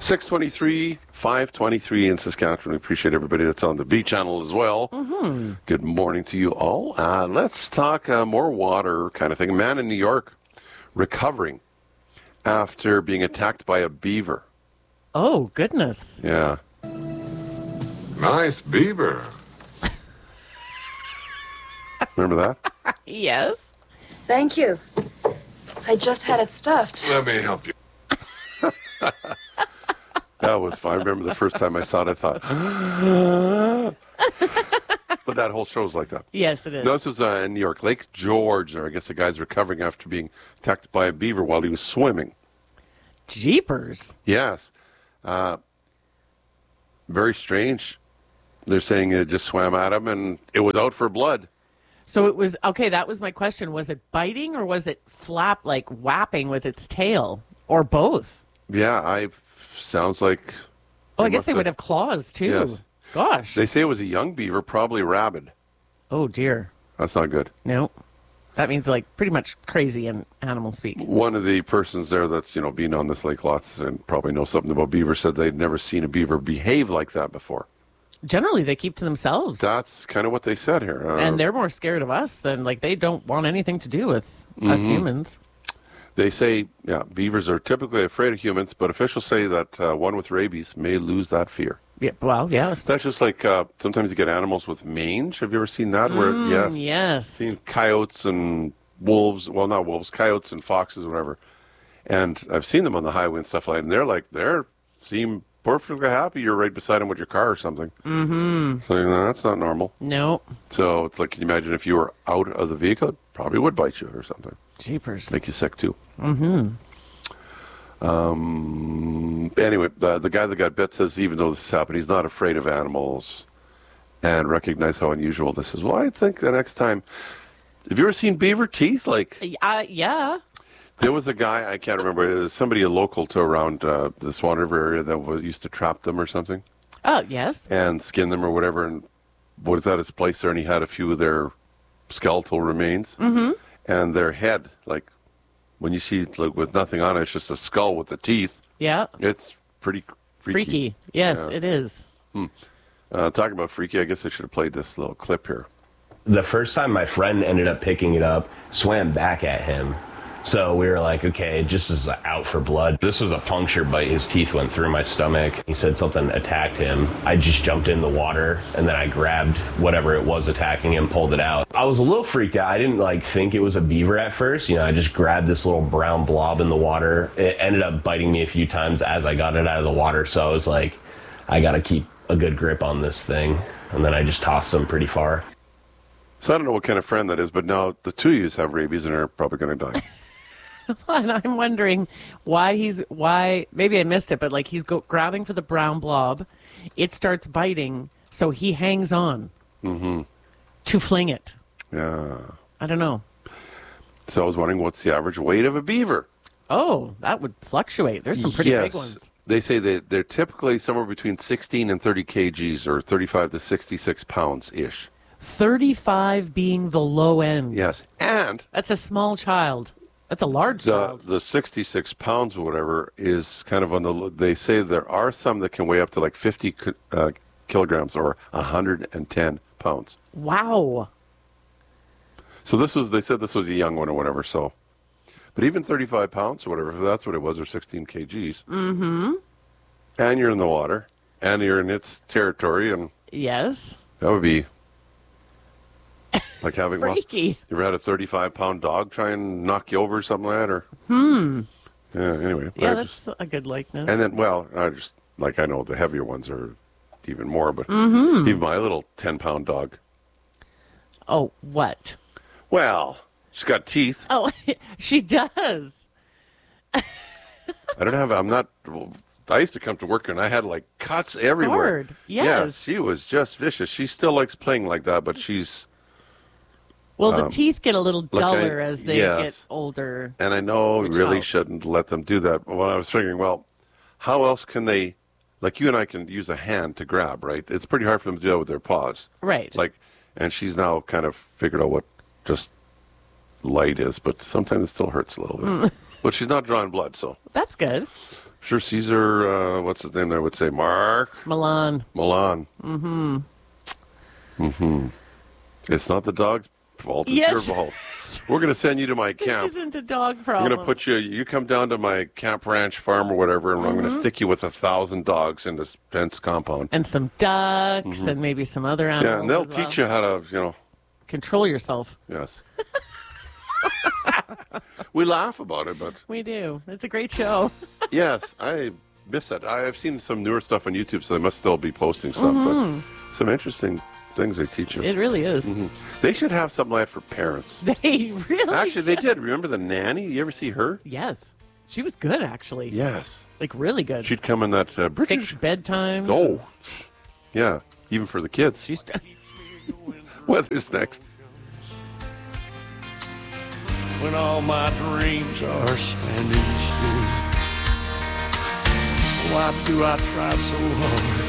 6:23, 5:23 in Saskatchewan. We appreciate everybody that's on the B channel as well. Mm-hmm. Good morning to you all. Let's talk more water kind of thing. A man in New York recovering after being attacked by a beaver. Oh, goodness. Yeah. Nice beaver. Remember that? Yes. Thank you. I just had it stuffed. Let me help you. That was fun. I remember the first time I saw it, I thought, but that whole show's like that. Yes, it is. This was in New York, Lake George. There, I guess the guy's recovering after being attacked by a beaver while he was swimming. Jeepers. Yes. Very strange. They're saying it just swam at him and it was out for blood. So it was, okay, that was my question. Was it biting or was it like whapping with its tail? Or both? Yeah, sounds like... Oh, I guess they would have claws, too. Yes. Gosh. They say it was a young beaver, probably rabid. Oh, dear. That's not good. No. That means, like, pretty much crazy in animal speak. One of the persons there that's, been on this lake lots and probably knows something about beaver said they'd never seen a beaver behave like that before. Generally, they keep to themselves. That's kind of what they said here. And they're more scared of us than, like, they don't want anything to do with us humans. They say, beavers are typically afraid of humans, but officials say that one with rabies may lose that fear. Yeah, well, yes. That's just like sometimes you get animals with mange. Have you ever seen that? Yes. Seen coyotes and wolves. Well, not wolves, coyotes and foxes, whatever. And I've seen them on the highway and stuff like that. And they seem perfectly happy you're right beside them with your car or something. Mm-hmm. So that's not normal. No. So it's like, can you imagine if you were out of the vehicle? It probably would bite you or something. Jeepers. Make you sick too. Mm-hmm. Anyway, the guy that got bit says even though this happened, he's not afraid of animals and recognize how unusual this is. Well, I think the next time... Have you ever seen beaver teeth? Yeah. There was a guy, I can't remember, it was somebody local to around the Swan River area that used to trap them or something. Oh, yes. And skin them or whatever, and was at his place there, and he had a few of their skeletal remains. Mm-hmm. And their head, like, when you see, like, with nothing on it, it's just a skull with the teeth. Yeah. It's pretty freaky. Yes, it is. Talking about freaky, I guess I should have played this little clip here. The first time my friend ended up picking it up, swam back at him. So we were like, okay, just is out for blood. This was a puncture bite. His teeth went through my stomach. He said something attacked him. I just jumped in the water, and then I grabbed whatever it was attacking him, pulled it out. I was a little freaked out. I didn't think it was a beaver at first. I just grabbed this little brown blob in the water. It ended up biting me a few times as I got it out of the water. So I was like, I got to keep a good grip on this thing. And then I just tossed him pretty far. So I don't know what kind of friend that is, but now the two of you have rabies and are probably going to die. And I'm wondering why, maybe I missed it, but like he's grabbing for the brown blob. It starts biting, so he hangs on to fling it. Yeah. I don't know. So I was wondering, what's the average weight of a beaver? Oh, that would fluctuate. There's some pretty big ones. They say that they're typically somewhere between 16 and 30 kgs or 35 to 66 pounds-ish. 35 being the low end. Yes. And that's a small child. That's a large child. The 66 pounds or whatever is kind of on the... They say there are some that can weigh up to like 50 kilograms or 110 pounds. Wow. So they said this was a young one or whatever, so... But even 35 pounds or whatever, if that's what it was, or 16 kgs. Mm-hmm. And you're in the water, and you're in its territory, and... Yes. That would be... Like having freaky. You ever had a 35-pound dog try and knock you over or something like that? Or yeah. Anyway. Yeah, that's a good likeness. And then, I know the heavier ones are even more, but even my little 10-pound dog. Oh, what? Well, she's got teeth. Oh, she does. I used to come to work and I had like cuts everywhere. Yes. Yeah, she was just vicious. She still likes playing like that, but she's... Well, the teeth get a little duller as they get older. And I know we really shouldn't let them do that. But when I was figuring, well, how else can they, like you and I can use a hand to grab, right? It's pretty hard for them to do that with their paws. Right. And she's now kind of figured out what just light is, but sometimes it still hurts a little bit. But she's not drawing blood, so. That's good. Sure, Caesar, what's his name? I would say Mark Milan. Milan. It's not the dog's fault. It's Yes. your fault. We're going to send you to my This camp. isn't a dog I'm problem. going to put you. You come down to my camp ranch farm or whatever, and I'm going to stick you with 1,000 dogs in this fence compound. and some ducks and maybe some other animals. Yeah, and they'll as well. teach you how to, Control yourself. yes. We laugh about it, but We do. It's a great show. yes, I miss it. I've seen some newer stuff on YouTube, so they must still be posting stuff. But some interesting things they teach you. It really is. They should have something like that for parents. They really Actually, they should. did. Remember the nanny? You ever see her? Yes. She was good, actually. Yes. Like, really good. She'd come in that British. Fixed bedtime. Oh, yeah. Even for the kids. She's Weather's next. When all my dreams are standing still, why do I try so hard